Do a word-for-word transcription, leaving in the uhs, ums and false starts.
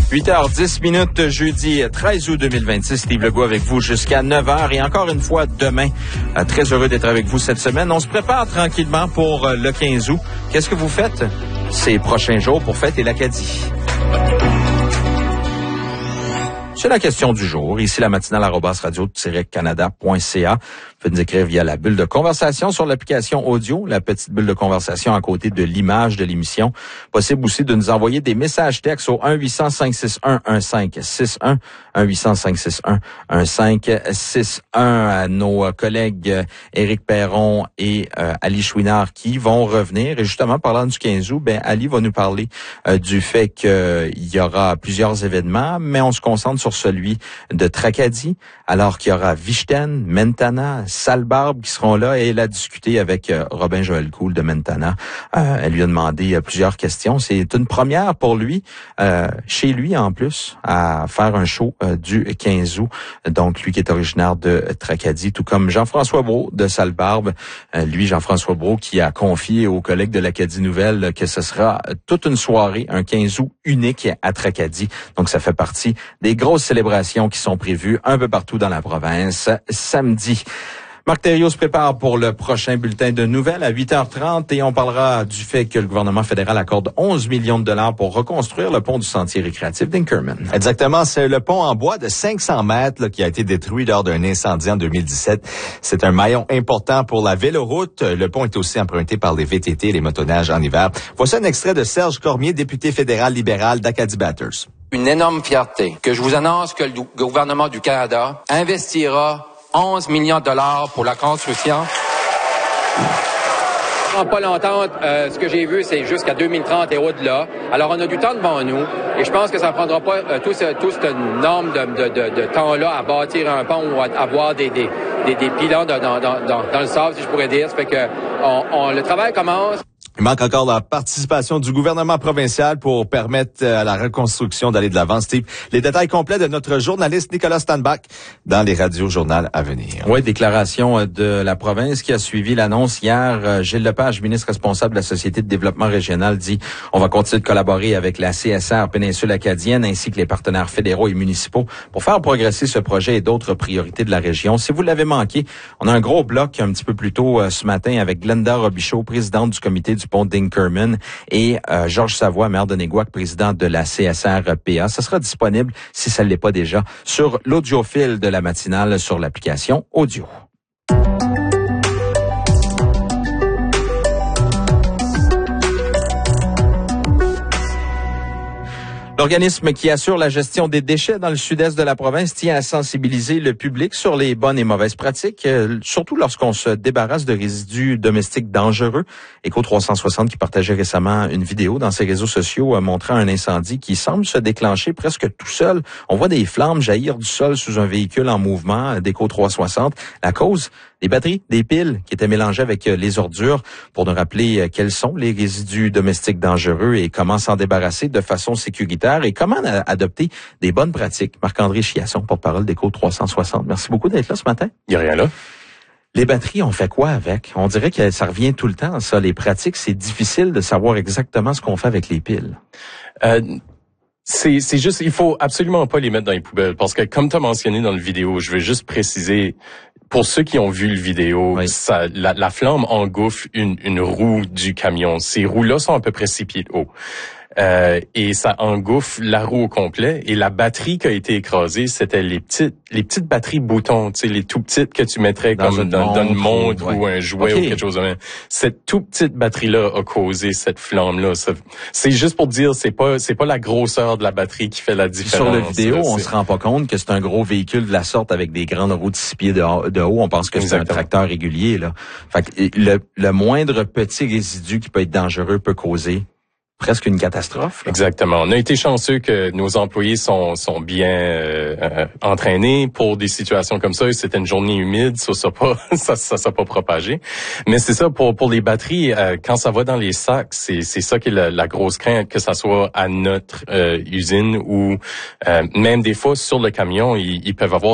huit heures dix minutes, jeudi treize août deux mille vingt-six. Steve Legault avec vous jusqu'à neuf heures. Et encore une fois, demain, euh, très heureux d'être avec vous cette semaine. On se prépare tranquillement pour euh, le quinze août. Qu'est-ce que vous faites ces prochains jours pour fêter l'Acadie? C'est la question du jour. Ici, la matinale arobase radio-canada point c a. Vous pouvez nous écrire via la bulle de conversation sur l'application audio, la petite bulle de conversation à côté de l'image de l'émission. Possible aussi de nous envoyer des messages textes au un huit cents cinq six un un cinq six un, un huit cents cinq six un un cinq six un. À nos collègues euh, Éric Perron et euh, Ali Chouinard qui vont revenir. Et justement, parlant du quinze août, ben Ali va nous parler euh, du fait qu'il euh, y aura plusieurs événements, mais on se concentre sur celui de Tracadie, alors qu'il y aura Vichten, Mentana, Sallebarbe qui seront là, et elle a discuté avec euh, Robin Joël Cool de Mentana. Euh, elle lui a demandé euh, plusieurs questions. C'est une première pour lui, euh, chez lui en plus, à faire un show euh, du quinze août. Donc, lui qui est originaire de Tracadie, tout comme Jean-François Brault de Sallebarbe. Euh, lui, Jean-François Brault, qui a confié aux collègues de l'Acadie Nouvelle que ce sera toute une soirée, un quinze août unique à Tracadie. Donc, ça fait partie des grosses célébrations qui sont prévues un peu partout dans la province samedi. Marc Thériault se prépare pour le prochain bulletin de nouvelles à huit heures trente et on parlera du fait que le gouvernement fédéral accorde onze millions de dollars pour reconstruire le pont du sentier récréatif d'Inkerman. Exactement, c'est le pont en bois de cinq cents mètres là, qui a été détruit lors d'un incendie en deux mille dix-sept. C'est un maillon important pour la véloroute. Le pont est aussi emprunté par les V T T et les motoneiges en hiver. Voici un extrait de Serge Cormier, député fédéral libéral d'Acadie Batters. Une énorme fierté que je vous annonce que le gouvernement du Canada investira onze millions de dollars pour la construction. En pas longtemps, euh, ce que j'ai vu, c'est jusqu'à deux mille trente et au-delà. Alors, on a du temps devant nous et je pense que ça ne prendra pas euh, tout ce tout ce nombre de, de, de, de temps-là à bâtir un pont ou à avoir des, des, des, des pilons dans, dans, dans, dans le sable, si je pourrais dire. Ça fait que on, on, le travail commence. Il manque encore la participation du gouvernement provincial pour permettre à la reconstruction d'aller de l'avant. Steve, les détails complets de notre journaliste Nicolas Stanbach dans les radios journal à venir. Oui, déclaration de la province qui a suivi l'annonce hier. Gilles Lepage, ministre responsable de la Société de développement régional, dit on va continuer de collaborer avec la C S R Péninsule acadienne ainsi que les partenaires fédéraux et municipaux pour faire progresser ce projet et d'autres priorités de la région. Si vous l'avez manqué, on a un gros bloc un petit peu plus tôt euh, ce matin avec Glenda Robichaud, présidente du comité du pont d'Inkerman, et euh, Georges Savoie, maire de Néguac, président de la C S R P A. Ça sera disponible, si ça ne l'est pas déjà, sur l'audiophile de la matinale sur l'application audio. L'organisme qui assure la gestion des déchets dans le sud-est de la province tient à sensibiliser le public sur les bonnes et mauvaises pratiques, euh, surtout lorsqu'on se débarrasse de résidus domestiques dangereux. Éco trois cent soixante qui partageait récemment une vidéo dans ses réseaux sociaux euh, montrant un incendie qui semble se déclencher presque tout seul. On voit des flammes jaillir du sol sous un véhicule en mouvement euh, d'Éco trois cent soixante. La cause, des batteries, des piles qui étaient mélangées avec euh, les ordures. Pour nous rappeler euh, quels sont les résidus domestiques dangereux et comment s'en débarrasser de façon sécuritaire et comment adopter des bonnes pratiques. Marc-André Chiasson, porte-parole d'Éco trois cent soixante. Merci beaucoup d'être là ce matin. Il n'y a rien là. Les batteries, on fait quoi avec? On dirait que ça revient tout le temps, ça. Les pratiques, c'est difficile de savoir exactement ce qu'on fait avec les piles. Euh, c'est, c'est juste, il faut absolument pas les mettre dans les poubelles parce que, comme tu as mentionné dans le vidéo, je veux juste préciser, pour ceux qui ont vu le vidéo, oui. ça, la, la flamme engouffre une, une roue du camion. Ces roues-là sont à peu près six pieds de haut. Euh, et ça engouffre la roue au complet. Et la batterie qui a été écrasée, c'était les petites, les petites batteries boutons, tu sais, les tout petites que tu mettrais dans comme dans, dans une montre ou, ouais. ou un jouet okay. ou quelque chose de même. Cette tout petite batterie-là a causé cette flamme-là. Ça, c'est juste pour dire, c'est pas, c'est pas la grosseur de la batterie qui fait la différence. Sur la vidéo, là, on se rend pas compte que c'est un gros véhicule de la sorte avec des grandes roues de six pieds de, de haut. On pense que Exactement. C'est un tracteur régulier, là. Fait que le, le moindre petit résidu qui peut être dangereux peut causer presque une catastrophe. Là. Exactement. On a été chanceux que nos employés sont sont bien euh, euh, entraînés pour des situations comme ça. C'était une journée humide, ça ça pas ça ça ça pas propagé. Mais c'est ça pour pour les batteries euh, quand ça va dans les sacs, c'est c'est ça qui est la, la grosse crainte, que ça soit à notre euh, usine ou euh, même des fois sur le camion, ils, ils peuvent avoir